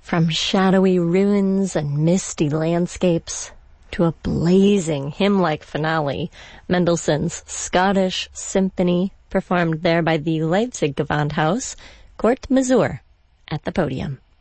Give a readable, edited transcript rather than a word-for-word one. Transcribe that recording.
From shadowy ruins and misty landscapes to a blazing hymn-like finale, Mendelssohn's Scottish Symphony, performed there by the Leipzig Gewandhaus, Kurt Masur, at the podium.